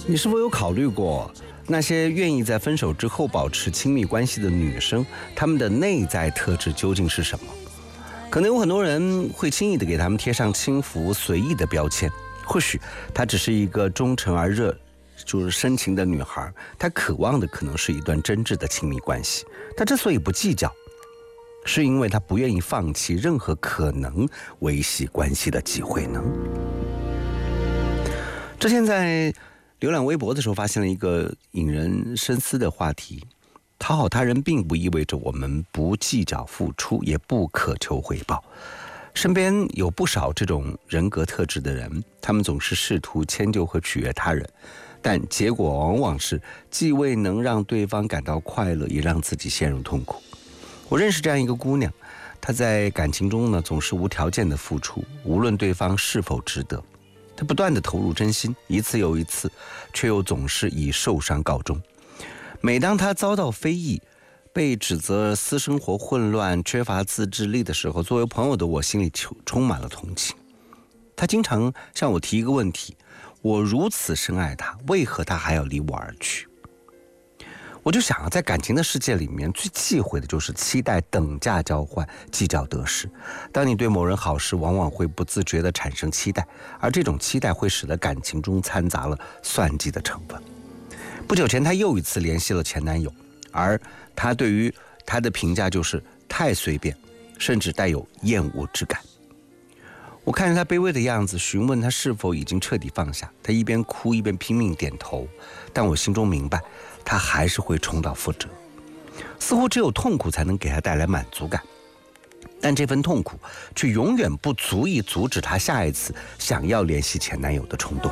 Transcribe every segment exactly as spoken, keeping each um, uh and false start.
你是否有考虑过，那些愿意在分手之后保持亲密关系的女生，她们的内在特质究竟是什么？可能有很多人会轻易地给她们贴上轻浮随意的标签，或许她只是一个忠诚而热就是深情的女孩，她渴望的可能是一段真挚的亲密关系。她之所以不计较，是因为她不愿意放弃任何可能维系关系的机会呢。之前在浏览微博的时候，发现了一个引人深思的话题：讨好他人并不意味着我们不计较付出，也不渴求回报。身边有不少这种人格特质的人，他们总是试图迁就和取悦他人，但结果往往是既未能让对方感到快乐，也让自己陷入痛苦。我认识这样一个姑娘，她在感情中呢总是无条件的付出，无论对方是否值得。她不断地投入真心，一次又一次，却又总是以受伤告终。每当她遭到非议，被指责私生活混乱、缺乏自制力的时候，作为朋友的我心里充满了同情。她经常向我提一个问题：我如此深爱他，为何他还要离我而去？我就想啊，在感情的世界里面，最忌讳的就是期待等价交换，计较得失。当你对某人好时，往往会不自觉地产生期待，而这种期待会使得感情中掺杂了算计的成分。不久前，她又一次联系了前男友，而她对于他的评价就是太随便，甚至带有厌恶之感。我看着他卑微的样子，询问他是否已经彻底放下。他一边哭一边拼命点头，但我心中明白，他还是会重蹈覆辙。似乎只有痛苦才能给他带来满足感，但这份痛苦却永远不足以阻止他下一次想要联系前男友的冲动。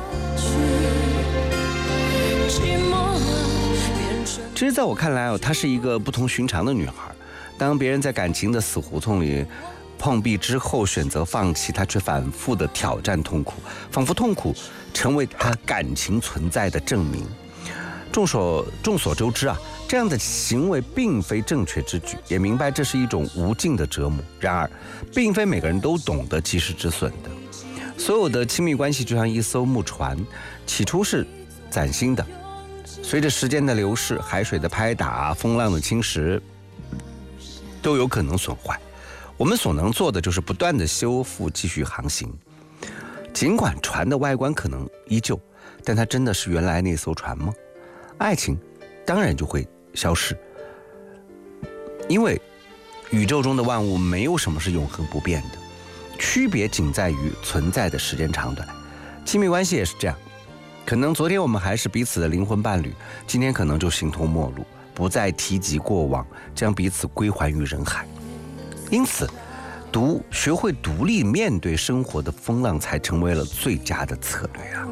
其实在我看来哦，她是一个不同寻常的女孩。当别人在感情的死胡同里碰壁之后选择放弃，他却反复的挑战痛苦，仿佛痛苦成为他感情存在的证明。众所众所周知啊，这样的行为并非正确之举，也明白这是一种无尽的折磨。然而，并非每个人都懂得及时止损的。所有的亲密关系就像一艘木船，起初是崭新的，随着时间的流逝，海水的拍打，风浪的侵蚀，都有可能损坏。我们所能做的就是不断的修复，继续航行。尽管船的外观可能依旧，但它真的是原来那艘船吗？爱情当然就会消失，因为宇宙中的万物没有什么是永恒不变的，区别仅在于存在的时间长短。亲密关系也是这样，可能昨天我们还是彼此的灵魂伴侣，今天可能就形同陌路，不再提及过往，将彼此归还于人海。因此独学会独立面对生活的风浪，才成为了最佳的策略啊。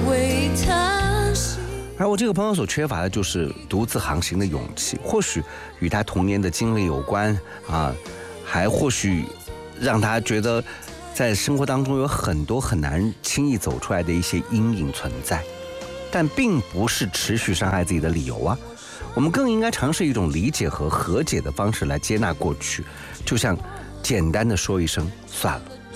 而我这个朋友所缺乏的就是独自航行的勇气，或许与他童年的经历有关啊，还或许让他觉得在生活当中有很多很难轻易走出来的一些阴影存在，但并不是持续伤害自己的理由啊。我们更应该尝试一种理解和和解的方式来接纳过去，就像简单的说一声算了，